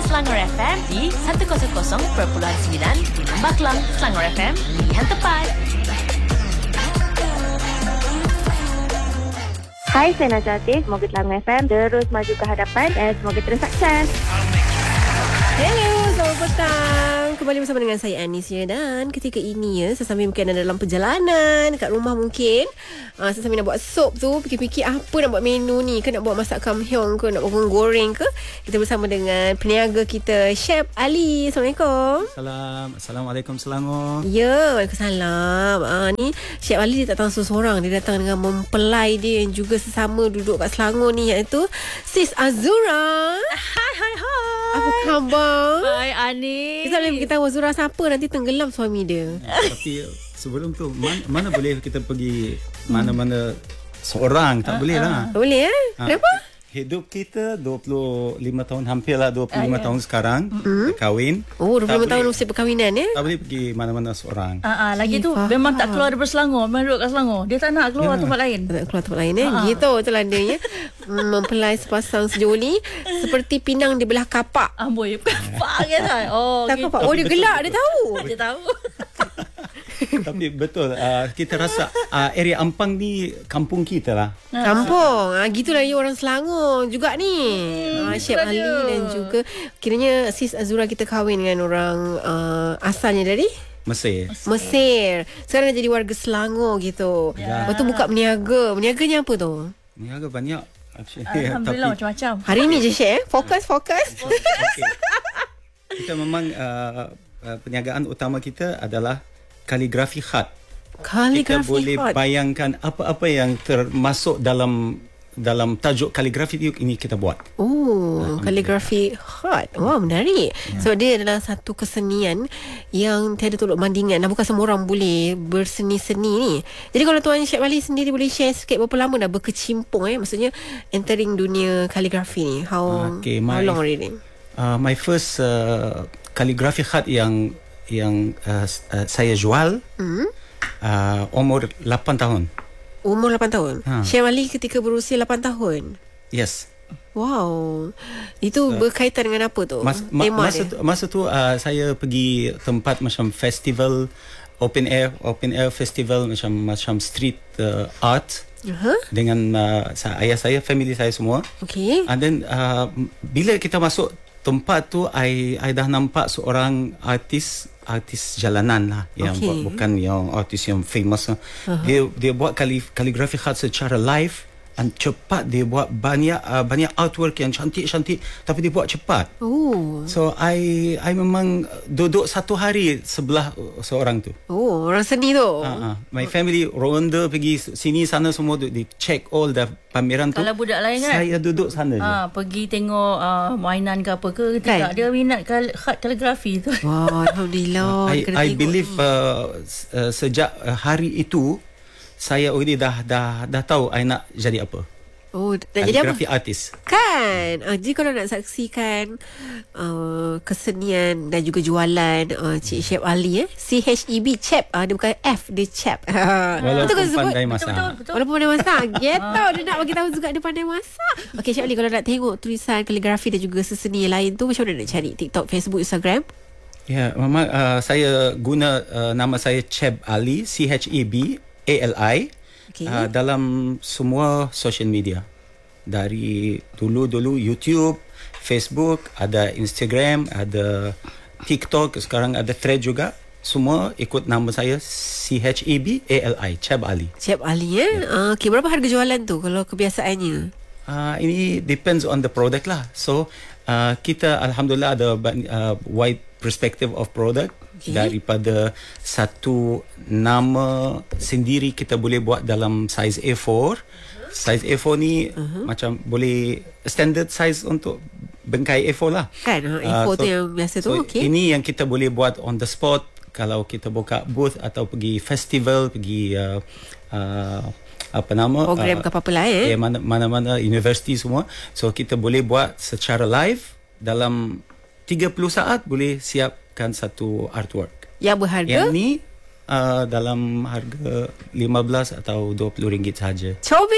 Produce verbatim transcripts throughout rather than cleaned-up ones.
Selangor F M di seratus perpuluhan sembilan di Lembah Kelang. Selangor F M, pilihan tepat. Hai, saya Najwa Atif. Semoga Selangor F M terus maju ke hadapan dan semoga terus sukses. Hello, selamat petang. Kembali bersama dengan saya Anis ya. Dan ketika ini ya, saya sambil mungkin ada dalam perjalanan kat rumah mungkin, uh, saya sambil nak buat sup tu, fikir-fikir apa nak buat menu ni, ke nak buat masak kamhyong ke, nak buat goreng ke. Kita bersama dengan peniaga kita, Chef Ali. Assalamualaikum. Salam. Assalamualaikum Selangor. Ya, Waalaikumsalam. uh, Ni Chef Ali dia tak datang seorang. Dia datang dengan mempelai dia yang juga sesama duduk kat Selangor ni, iaitu Sis Azura. Hai, hai, hai. Apa khabar? Hai, Ani. Kita boleh beritahu Azura siapa, nanti tenggelam suami dia. Tapi sebelum tu mana, mana boleh kita pergi mana-mana seorang, tak boleh lah. Tak boleh eh? Ha, Kenapa? Hidup kita dua puluh lima tahun, hampirlah dua puluh lima Ah, ya. tahun sekarang, mm-hmm. kahwin. Oh, dua puluh lima Tak tahun boleh- usia perkahwinan ya? Tak boleh pergi mana-mana seorang. Ah, ah, lagi Eh, tu faham. memang tak keluar daripada Selangor, memang duduk kat Selangor. Dia tak nak keluar Ya. tempat lain. Tak nak keluar tempat lain eh? Ha. Gitu itulah dia ya. Hmm, mempelai sepasang sejoli seperti pinang di belah kapak. Amboi, kapak kan? Oh, Tak gitu. kapak. Oh, dia Betul, gelak, betul. dia tahu. Dia tahu. Tapi betul, uh, kita rasa uh, area Ampang ni kampung kita lah. Kampung. Ha, gitulah dia orang Selangor juga ni. Ha, Chef itulah Ali dia. dan juga kiranya Sis Azura kita kahwin dengan orang uh, asalnya dari Mesir. Mesir. Sekarang dah jadi warga Selangor gitu. Ya. Lepas tu buka berniaga. Berniaganya apa tu? Ni agak banyak. Actually, Alhamdulillah, tapi, macam-macam. Hari ni je Chef. Fokus, fokus. okay. Kita memang uh, uh, perniagaan utama kita adalah kaligrafi khat. Kita Kaligrafi boleh hot. bayangkan apa-apa yang termasuk dalam dalam tajuk kaligrafi ini kita buat. Oh, kaligrafi hot. Wow, menarik. Yeah. So dia adalah satu kesenian yang tiada tolak bandingan. Nah, bukan semua orang boleh berseni-seni ni. Jadi kalau Tuan Chef Ali sendiri boleh share sikit berapa lama dah berkecimpung eh, maksudnya entering dunia kaligrafi ni. How Okay, how my- long already? Uh, my first uh, kaligrafi khat yang yang uh, uh, saya jual Hmm? uh, umur lapan tahun. Umur lapan tahun. Ha. Chef Ali ketika berusia lapan tahun. Yes. Wow. Itu berkaitan dengan apa tu? Mas, ma, Tema masa dia. tu, masa tu uh, saya pergi tempat macam festival open air open air festival macam macam street uh, art Uh-huh. dengan uh, sa- ayah saya, family saya semua. Okay. And then uh, bila kita masuk tempat tu, I I dah nampak seorang artis artis jalanan lah, yang Okay. buat, bukan yang artis yang famous. Uh-huh. Dia dia buat kali, kaligrafi khat secara live, dan cepat. Dia buat banyak uh, banyak artwork yang cantik-cantik, tapi dia buat cepat. Oh. So I I memang duduk satu hari sebelah seorang tu. Oh, orang seni tu. Uh, uh. My family ronda pergi sini sana semua, di check all the pameran tu. Kalau budak lain kan, Saya duduk sana je. Ah, pergi tengok uh, mainan ke apa ke, Kan? tidak. Dia minat kal- khat kaligrafi tu. Wah, Alhamdulillah. I, Kena I tengok believe ni. uh, s- uh, sejak uh, hari itu saya already dah dah dah tahu I nak jadi apa. Oh, nak jadi apa? Kaligrafi artis. Kan. Uh, jadi kalau nak saksikan uh, kesenian dan juga jualan uh, Cik Chef Ali eh, C H E B Chef. Uh, dia bukan F, dia Chef. Walaupun kan sebut? pandai masak. Betul, betul. Walaupun pandai masak. Gitu. Dia nak bagi tahu juga dia pandai masak. Okey Chef Ali, kalau nak tengok tulisan kaligrafi dan juga seseni yang lain tu, macam mana nak cari? TikTok, Facebook, Instagram? Ya, memang uh, saya guna uh, nama saya Cheb Ali, C H E B A L I, Okey. uh, dalam semua social media. Dari dulu-dulu YouTube, Facebook, ada Instagram, ada TikTok, sekarang ada Thread juga. Semua ikut nama saya C H E B A L I, Cheb Ali. Chef Ali eh. Uh, Okey, berapa harga jualan tu kalau kebiasaannya? Uh, ini depends on the product lah. So uh, kita alhamdulillah ada ban- uh, wide perspective of product. Okay. Daripada satu nama sendiri kita boleh buat dalam size A four. Size A four ni uh-huh. macam boleh standard size untuk bengkai A four lah. Kan, uh, A four tu yang biasa tu. So Okey. ini yang kita boleh buat on the spot kalau kita buka booth atau pergi festival, pergi uh, uh, apa nama Program uh, ke apa-apa lah eh. yeah, mana, mana-mana universiti semua. So kita boleh buat secara live dalam tiga puluh saat boleh siapkan satu artwork. Yang berharga? Yang ni uh, dalam harga lima belas atau dua puluh ringgit saja.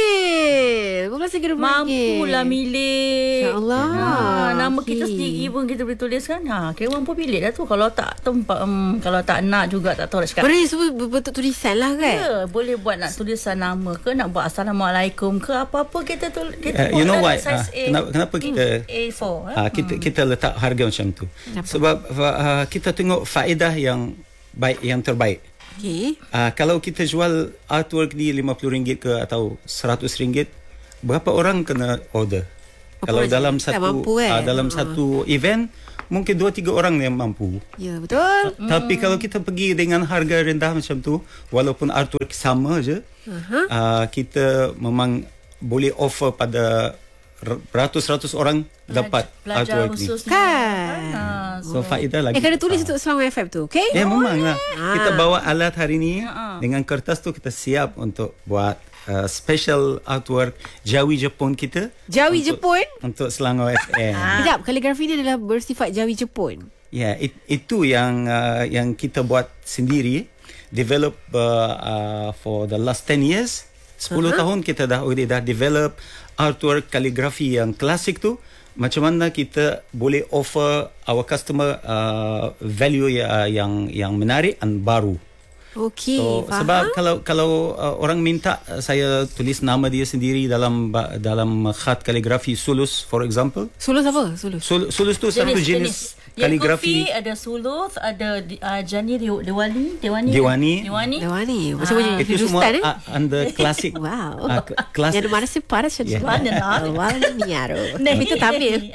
Comel. lima belas ringgit dua puluh ringgit. Mampulah milik. InsyaAllah. Ha, nama Okey. kita sendiri pun kita boleh tulis kan. Ha, kira mampu pilih dah tu. Kalau tak tempat, um, kalau tak nak juga tak tahu nak cakap. Boleh semua bentuk tulisan lah kan? Ya, boleh buat nak tulisan nama ke, nak buat Assalamualaikum ke, apa-apa kita tu. Uh, Kita you know buat why? size Uh, A. kenapa, kenapa kita A four. uh, kita kita letak harga macam tu? Kenapa? Sebab uh, kita tengok faedah yang baik, yang terbaik. Okey. Uh, kalau kita jual artwork ni lima puluh ringgit ke atau seratus ringgit, berapa orang kena order? Berapa Kalau orang dalam tak satu mampu, kan? uh, dalam Ha. satu event mungkin dua tiga orang yang mampu. Ya, betul. Hmm. Tapi kalau kita pergi dengan harga rendah macam tu, walaupun artwork sama je, Uh-huh. uh, kita memang boleh offer pada ratus-ratus orang dapat Pelajar artwork ni. khusus Kan? Ha, So faedah lagi. Eh, kena tulis untuk Selangor F M tu, okey? Ya, memang lah. Ah. Kita bawa alat hari ni Ha. dengan kertas tu kita siap untuk buat uh, special artwork Jawi Jepun kita. Jawi untuk, Jepun? Untuk Selangor F M. Sekejap, kaligrafi ni adalah bersifat Jawi Jepun. Ya, it, itu yang uh, yang kita buat sendiri, develop uh, uh, for the last ten years. sepuluh uh-huh. tahun kita dah already dah develop artwork kaligrafi yang klasik tu. Macam mana kita boleh offer our customer uh, value ya, yang yang menarik dan baru. Okey, So, faham. sebab kalau kalau uh, orang minta uh, saya tulis nama dia sendiri dalam ba- dalam khat kaligrafi sulus, for example. Sulus apa? Sulus. Sul, sulus tu satu jenis kaligrafi. Ada suluth, ada uh, jani dew- dewani, dewani. Diwani. Dewani. Dewani. Macam Ah. macam Itu semua Hindustan eh? uh, under klasik. Wow. Uh, klasik. Yang mana sih paras Yeah. macam Mana nak? Wala ni aro. Nah, Kita tamil.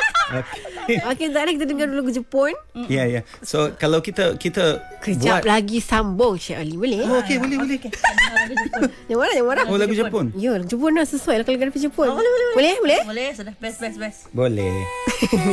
Okay. Okey, tak nak kita dengar dulu lagu Jepun. Ya, ya. So kalau kita kita Kejap buat lagi sambung Syed Ali, boleh? Oh, okey, boleh boleh. Yang mana? Yang mana? Oh, lagu Jepun. Ya, lagu Jepun lah, sesuai lah kaligrafi Jepun. Oh, boleh, boleh, Boleh, boleh? Boleh, sudah best best best. Boleh.